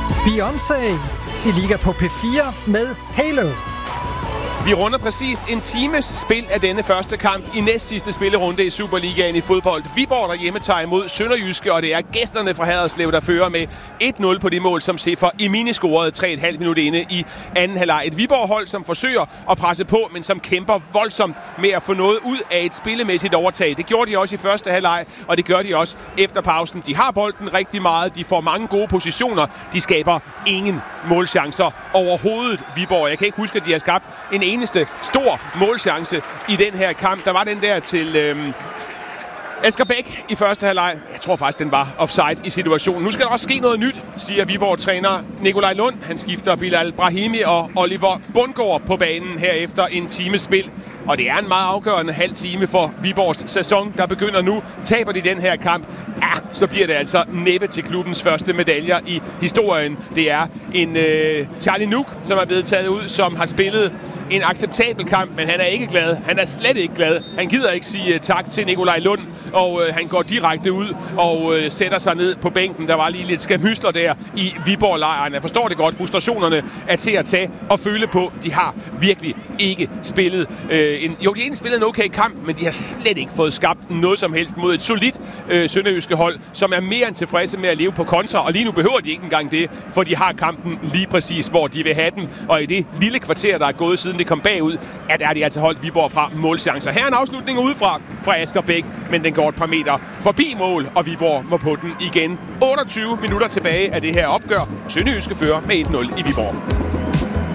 Beyoncé i Liga på P4 med Halo. Vi runder præcist en times spil af denne første kamp i næstsidste spillerunde i Superligaen i fodbold. Viborg derhjemme tager imod Sønderjyske, og det er gæsterne fra Haderslev, der fører med 1-0 på det mål, som Sefer Emini scorede 3,5 minutter inde i anden halvleg. Et Viborg-hold, som forsøger at presse på, men som kæmper voldsomt med at få noget ud af et spillemæssigt overtag. Det gjorde de også i første halvleg, og det gør de også efter pausen. De har bolden rigtig meget, de får mange gode positioner, de skaber ingen målchancer overhovedet, Viborg. Jeg kan ikke huske, at de har skabt en eneste stor målchance i den her kamp. Der var den der til Asger Bæk i første halvleg. Jeg tror faktisk, den var offside i situationen. Nu skal der også ske noget nyt, siger Viborg-træner Nikolaj Lund. Han skifter Bilal Brahimi og Oliver Bundgaard på banen her efter en times spil. Og det er en meget afgørende halv time for Viborgs sæson, der begynder nu. Taber de den her kamp, så bliver det altså næppe til klubbens første medaljer i historien. Det er en Charlie Nuk, som er blevet taget ud, som har spillet en acceptabel kamp, men han er ikke glad. Han er slet ikke glad. Han gider ikke sige tak til Nikolaj Lund, og han går direkte ud og sætter sig ned på bænken. Der var lige lidt skærmysler der i Viborg-lejren. Jeg forstår det godt. Frustrationerne er til at tage og føle på. De har virkelig ikke spillet de har spillet en okay kamp, men de har slet ikke fået skabt noget som helst mod et solidt sønderjyske hold, som er mere end tilfredse med at leve på kontra, og lige nu behøver de ikke engang det, for de har kampen lige præcis, hvor de vil have den, og i det lille kvarter, der er gået siden det kom bagud, der er de altså holdt Viborg fra målchancer. Her er en afslutning udefra fra Asger Bæk, men den går et par meter forbi mål, og Viborg må på den igen. 28 minutter tilbage af det her opgør. Sønderjyske fører med 1-0 i Viborg.